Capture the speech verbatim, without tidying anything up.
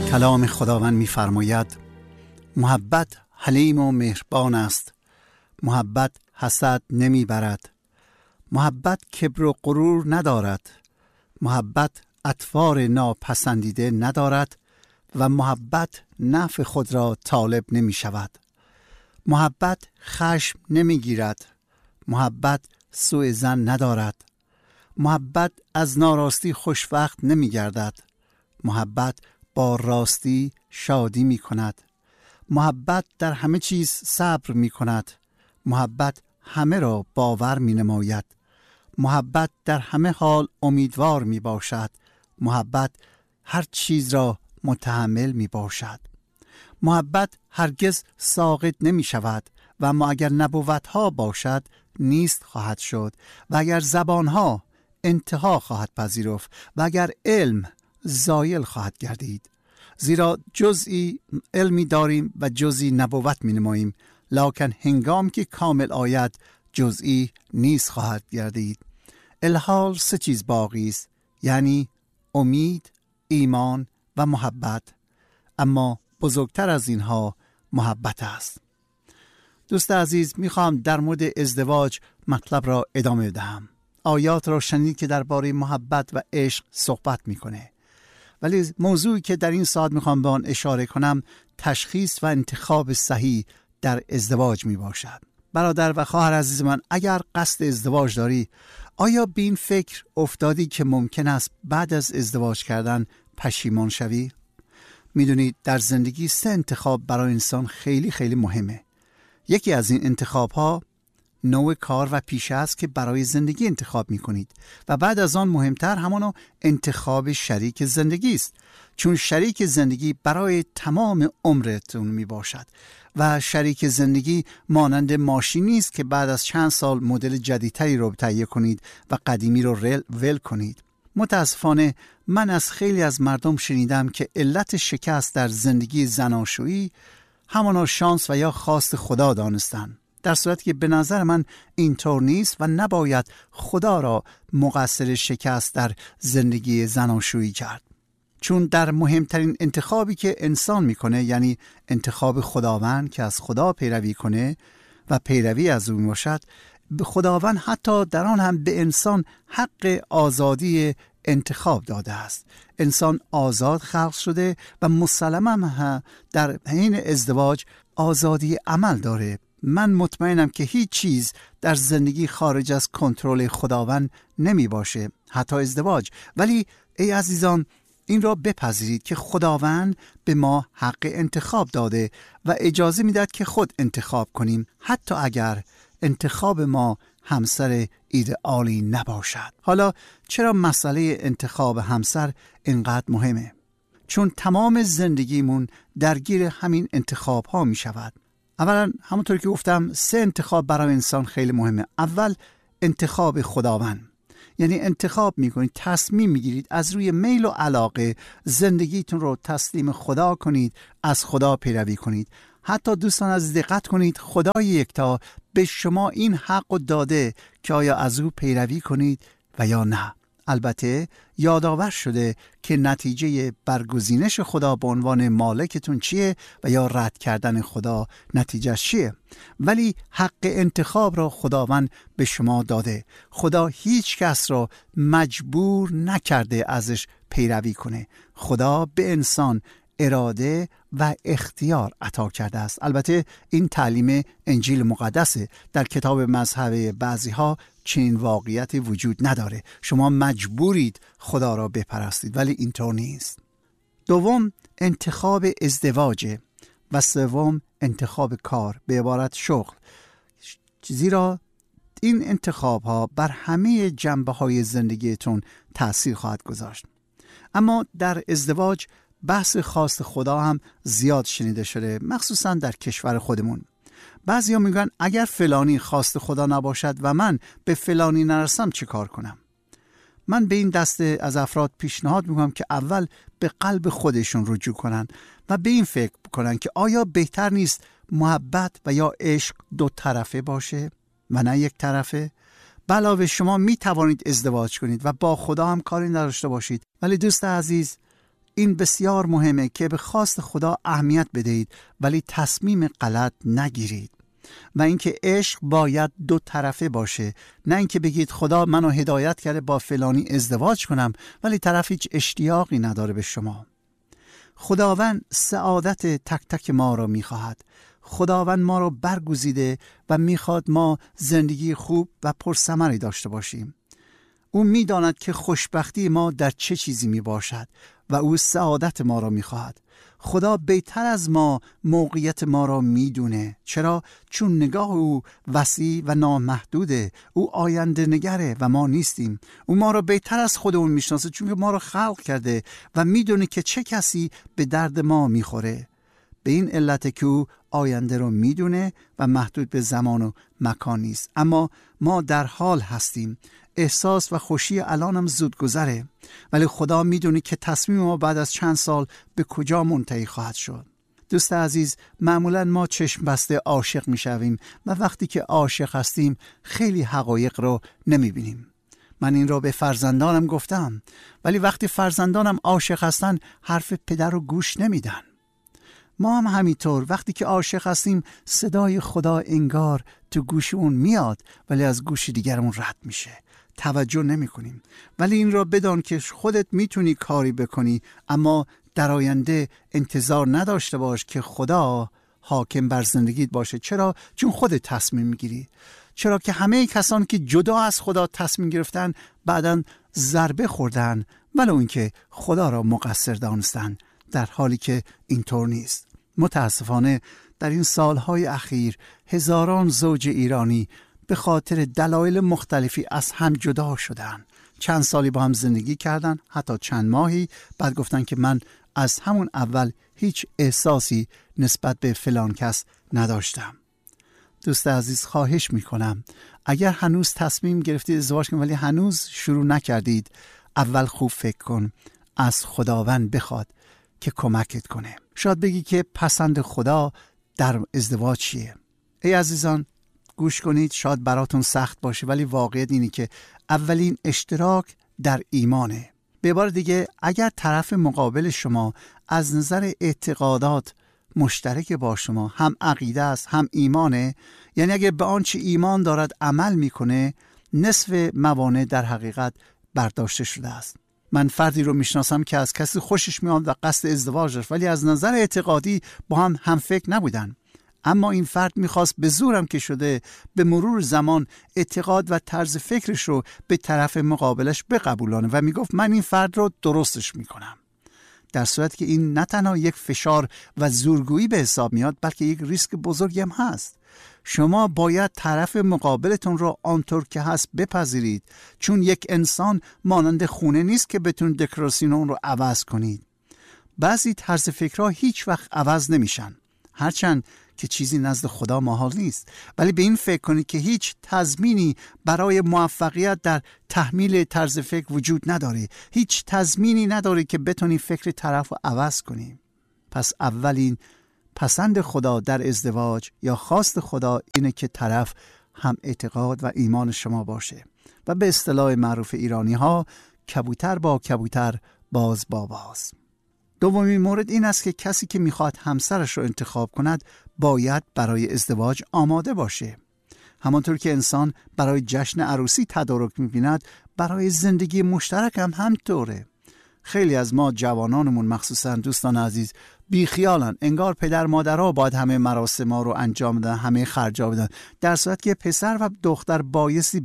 کلام خداوند می‌فرماید محبت حلیم و مهربان است، محبت حسد نمی‌برد، محبت کبر و غرور ندارد، محبت اطوار ناپسندیده ندارد و محبت نفع خود را طالب نمی‌شود. محبت خشم نمی‌گیرد، محبت سوء ظن ندارد، محبت از ناراستی خوشوقت نمی‌گردد، محبت با راستی شادی می کند، محبت در همه چیز صبر می کند، محبت همه را باور می نماید، محبت در همه حال امیدوار می باشد، محبت هر چیز را متحمل می باشد. محبت هرگز ساقط نمی شود و اما اگر نبوت ها باشد نیست خواهد شد و اگر زبان ها انتها خواهد پذیرفت و اگر علم زایل خواهد گردید. زیرا جزئی علمی داریم و جزئی نبوت می نماییم، لکن هنگام که کامل آید جزئی نیست خواهد گردید. الحال سه چیز باقی است، یعنی امید، ایمان و محبت، اما بزرگتر از اینها محبت است. دوست عزیز، میخوام در مورد ازدواج مطلب را ادامه بدهم. آیات را شنید که درباره محبت و عشق صحبت میکنه، ولی موضوعی که در این ساعت میخوام به آن اشاره کنم تشخیص و انتخاب صحیح در ازدواج می باشد. برادر و خواهر عزیز من، اگر قصد ازدواج داری، آیا به این فکر افتادی که ممکن است بعد از ازدواج کردن پشیمان شوی؟ میدونید در زندگی سه انتخاب برای انسان خیلی خیلی مهمه. یکی از این انتخاب ها نوع کار و پیشه است که برای زندگی انتخاب می کنید و بعد از آن مهمتر همانا انتخاب شریک زندگی است، چون شریک زندگی برای تمام عمرتون می باشد و شریک زندگی مانند ماشینی است که بعد از چند سال مدل جدیدتری رو تهیه کنید و قدیمی رو ول کنید. متاسفانه من از خیلی از مردم شنیدم که علت شکست در زندگی زناشویی همانا شانس و یا خواست خدا دانستن، در صورتی که به نظر من اینطور نیست و نباید خدا را مقصر شکست در زندگی زناشویی کرد. چون در مهمترین انتخابی که انسان میکنه، یعنی انتخاب خداوند که از خدا پیروی کنه و پیروی از او باشد، خداوند حتی در آن هم به انسان حق آزادی انتخاب داده است. انسان آزاد خلق شده و مسلماً در حین ازدواج آزادی عمل داره. من مطمئنم که هیچ چیز در زندگی خارج از کنترل خداوند نمی باشه، حتی ازدواج. ولی ای عزیزان، این را بپذیرید که خداوند به ما حق انتخاب داده و اجازه میدهد که خود انتخاب کنیم، حتی اگر انتخاب ما همسر ایدئالی نباشد. حالا چرا مسئله انتخاب همسر اینقدر مهمه؟ چون تمام زندگیمون درگیر همین انتخاب ها می شود. اولا همونطور که گفتم سه انتخاب برای انسان خیلی مهمه. اول انتخاب خداوند، یعنی انتخاب میکنید، تصمیم میگیرید از روی میل و علاقه زندگیتون رو تسلیم خدا کنید، از خدا پیروی کنید. حتی دوستان از دقت کنید، خدای یکتا به شما این حق داده که آیا از او پیروی کنید و یا نه. البته یادآور شده که نتیجه برگزینش خدا به عنوان مالکتون چیه و یا رد کردن خدا نتیجهش چیه، ولی حق انتخاب را خداوند به شما داده. خدا هیچ کس را مجبور نکرده ازش پیروی کنه. خدا به انسان اراده و اختیار عطا کرده است. البته این تعلیم انجیل مقدسه. در کتاب مذهب بعضی ها چنین واقعیتی وجود نداره. شما مجبورید خدا را بپرستید، ولی اینطور نیست. دوم انتخاب ازدواجه و سوم انتخاب کار، به عبارت شغل. زیرا این انتخاب ها بر همه جنبه های زندگیتون تأثیر خواهد گذاشت. اما در ازدواج بحث خواست خدا هم زیاد شنیده شده، مخصوصا در کشور خودمون. بعضی ها میگن اگر فلانی خواست خدا نباشد و من به فلانی نرسم چه کار کنم؟ من به این دسته از افراد پیشنهاد میکنم که اول به قلب خودشون رجوع کنن و به این فکر کنن که آیا بهتر نیست محبت و یا عشق دو طرفه باشه و نه یک طرفه؟ علاوه شما می توانید ازدواج کنید و با خدا هم کاری نداشته باشید، ولی دوست عزیز، این بسیار مهمه که به خواست خدا اهمیت بدهید ولی تصمیم غلط نگیرید. و اینکه عشق باید دو طرفه باشه، نه اینکه بگید خدا منو هدایت کرده با فلانی ازدواج کنم ولی طرف هیچ اشتیاقی نداره به شما. خداوند سعادت تک تک ما را میخواهد. خداوند ما را برگزیده و میخواد ما زندگی خوب و پرثمری داشته باشیم. او میداند که خوشبختی ما در چه چیزی میباشد و او سعادت ما را میخواهد. خدا بهتر از ما موقعیت ما را میدونه. چرا؟ چون نگاه او وسیع و نامحدوده. او آینده نگره و ما نیستیم. او ما را بهتر از خودمون میشناسه چون ما را خلق کرده و میدونه که چه کسی به درد ما میخوره. به این علت که او آینده رو میدونه و محدود به زمان و مکان نیست. اما ما در حال هستیم. احساس و خوشی الانم زود گذره، ولی خدا میدونه که تصمیم ما بعد از چند سال به کجا منتهی خواهد شد. دوست عزیز، معمولا ما چشم بسته عاشق میشویم و وقتی که عاشق هستیم خیلی حقایق رو نمیبینیم. من این رو به فرزندانم گفتم، ولی وقتی فرزندانم عاشق هستن حرف پدر رو گوش نمیدن. ما هم همینطور وقتی که عاشق هستیم صدای خدا انگار تو گوش اون میاد ولی از گوش دیگرمون رد میشه، توجه نمی کنیم. ولی این را بدان که خودت میتونی کاری بکنی، اما در آینده انتظار نداشته باش که خدا حاکم بر زندگیت باشه. چرا؟ چون خودت تصمیم میگیری. چرا که همه کسانی که جدا از خدا تصمیم گرفتن بعداً ضربه خوردن، ولو اینکه خدا را مقصر دانستن، در حالی که اینطور نیست. متاسفانه در این سالهای اخیر هزاران زوج ایرانی به خاطر دلایل مختلفی از هم جدا شدن. چند سالی با هم زندگی کردن، حتی چند ماهی، بعد گفتن که من از همون اول هیچ احساسی نسبت به فلان کس نداشتم. دوست عزیز، خواهش میکنم اگر هنوز تصمیم گرفتید ازدواج کنید ولی هنوز شروع نکردید، اول خوب فکر کن، از خداوند بخواد که کمکت کنه. شاید بگی که پسند خدا در ازدواج چیه؟ ای عزیزان گوش کنید، شاید براتون سخت باشه ولی واقعیت اینه که اولین اشتراک در ایمانه. به عبارت دیگه اگر طرف مقابل شما از نظر اعتقادات مشترک با شما، هم عقیده است هم ایمانه، یعنی اگر به آنچه ایمان دارد عمل میکنه، نصف موانع در حقیقت برداشته شده است. من فردی رو میشناسم که از کسی خوشش میاد و قصد ازدواج داشت ولی از نظر اعتقادی با هم هم فکر نبودن. اما این فرد میخواست به زورم که شده به مرور زمان اعتقاد و طرز فکرش رو به طرف مقابلش بقبولانه و میگفت من این فرد رو درستش میکنم. در صورتی که این نه تنها یک فشار و زورگویی به حساب میاد بلکه یک ریسک بزرگی هم هست. شما باید طرف مقابلتون رو آنطور که هست بپذیرید، چون یک انسان مانند خونه نیست که بتون دکوراسیون اون رو عوض کنید. بعضی طرز فکرها هیچ وقت عوض نمیشن، هرچند که چیزی نزد خدا محال نیست. ولی به این فکر کنید که هیچ تضمینی برای موفقیت در تحمیل طرز فکر وجود نداره. هیچ تضمینی نداره که بتونی فکر طرف رو عوض کنی. پس اولین پسند خدا در ازدواج یا خواست خدا اینه که طرف هم اعتقاد و ایمان شما باشه و به اصطلاح معروف ایرانی ها کبوتر با کبوتر باز با باز. دومین مورد این است که کسی که میخواد همسرش رو انتخاب کند باید برای ازدواج آماده باشه. همانطور که انسان برای جشن عروسی تدارک می‌بیند، برای زندگی مشترک هم همطوره. خیلی از ما جوانانمون مخصوصا دوستان عزیز بیخیالن، انگار پدر مادرها باید همه مراسم ها رو انجام بدن، همه خرجا بدن، در صورتی که پسر و دختر بایستی